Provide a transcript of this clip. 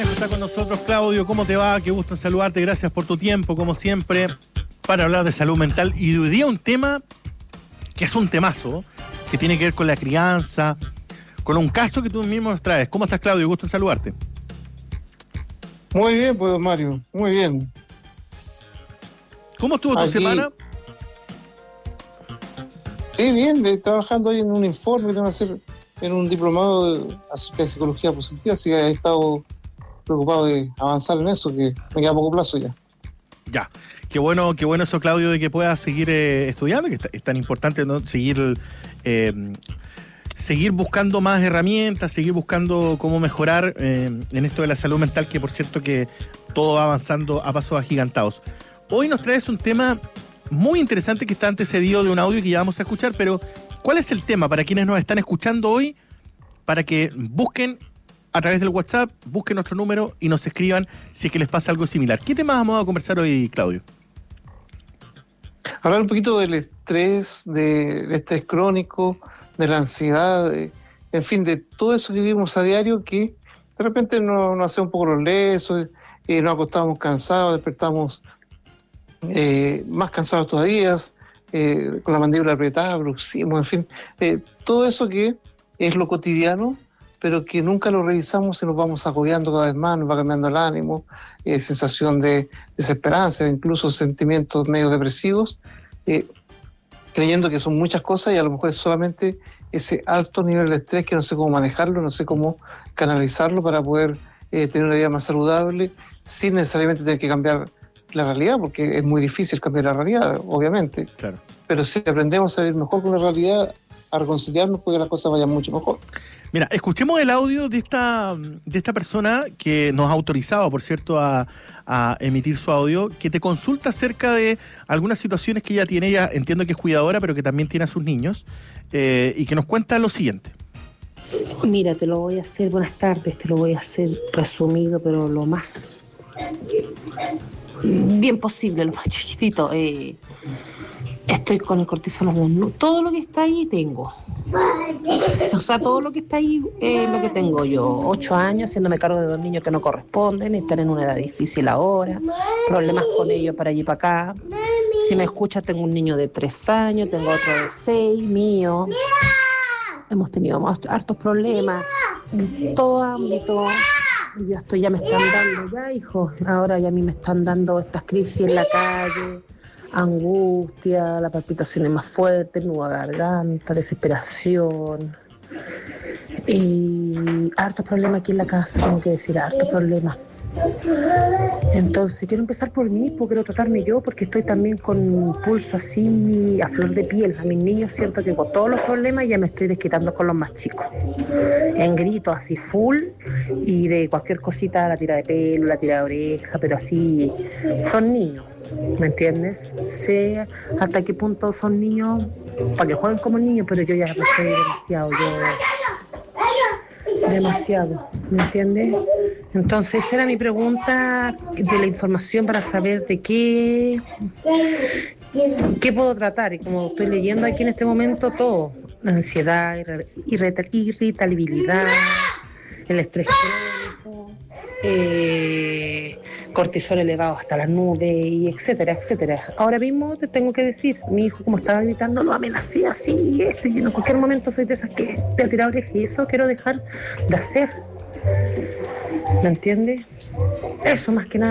Está con nosotros Claudio, ¿cómo te va? Qué gusto en saludarte, gracias por tu tiempo, como siempre, para hablar de salud mental. Y hoy día un tema que es un temazo, que tiene que ver con la crianza, con un caso que tú mismo nos traes. ¿Cómo estás, Claudio? Gusto en saludarte. Muy bien, pues, Mario, muy bien. ¿Cómo estuvo tu semana? Sí, bien, trabajando ahí en un informe que tengo que hacer en un diplomado acerca de psicología positiva, así que he estado preocupado de avanzar en eso, que me queda poco plazo ya. Ya, qué bueno eso, Claudio, de que puedas seguir estudiando, que es tan importante, ¿no? Seguir buscando más herramientas, seguir buscando cómo mejorar en esto de la salud mental, que por cierto que todo va avanzando a pasos agigantados. Hoy nos traes un tema muy interesante que está antecedido de un audio que ya vamos a escuchar, pero ¿cuál es el tema para quienes nos están escuchando hoy? Para que busquen a través del WhatsApp, busquen nuestro número y nos escriban si es que les pasa algo similar. ¿Qué temas vamos a conversar hoy, Claudio? Hablar un poquito del estrés, del estrés crónico, de la ansiedad, en fin, de todo eso que vivimos a diario que de repente nos hace un poco los lesos, nos acostamos cansados, despertamos más cansados todavía, con la mandíbula apretada, bruxismo, en fin, todo eso que es lo cotidiano, pero que nunca lo revisamos y nos vamos agobiando cada vez más, nos va cambiando el ánimo, sensación de desesperanza, incluso sentimientos medio depresivos, creyendo que son muchas cosas y a lo mejor es solamente ese alto nivel de estrés que no sé cómo manejarlo, no sé cómo canalizarlo para poder tener una vida más saludable sin necesariamente tener que cambiar la realidad, porque es muy difícil cambiar la realidad, obviamente. Claro. Pero si aprendemos a vivir mejor con la realidad, a reconciliarnos, puede que las cosas vayan mucho mejor. Mira, escuchemos el audio de esta persona que nos ha autorizado, por cierto, a emitir su audio, que te consulta acerca de algunas situaciones que ella tiene. Ella entiendo que es cuidadora, pero que también tiene a sus niños, y que nos cuenta lo siguiente. Mira, te lo voy a hacer, buenas tardes, te lo voy a hacer resumido, pero lo más bien posible, lo más chiquitito. Estoy con el cortisol, todo lo que está ahí tengo. O sea, todo lo que está ahí es lo que tengo yo. 8 años haciéndome cargo de 2 niños que no corresponden, están en una edad difícil ahora, problemas con ellos para allí y para acá. Si me escuchas, tengo un niño de 3 años, tengo otro de 6, mío. Hemos tenido hartos problemas en todo ámbito. Ya me están dando, ya hijo, ahora ya a mí me están dando estas crisis en la calle, angustia, la palpitación es más fuerte, nudo a garganta, desesperación. Y hartos problemas aquí en la casa, tengo que decir, hartos problemas. Entonces quiero empezar por mí, porque quiero tratarme yo, porque estoy también con un pulso así a flor de piel. A mis niños siento que con todos los problemas ya me estoy desquitando con los más chicos, en gritos así full, y de cualquier cosita, la tira de pelo, la tira de oreja, pero así son niños, ¿me entiendes? Sé hasta qué punto son niños para que jueguen como niños, pero yo ya estoy demasiado, ¿me entiendes? Entonces esa era mi pregunta de la información para saber de qué puedo tratar. Y como estoy leyendo aquí en este momento todo, la ansiedad, irritabilidad, el estrés crónico, cortisol elevado hasta las nubes, y etcétera, etcétera. Ahora mismo te tengo que decir, mi hijo como estaba gritando, lo amenacé así, y en cualquier momento soy de esas que te ha tirado oreja, y eso quiero dejar de hacer. ¿Me entiendes? Eso más que nada.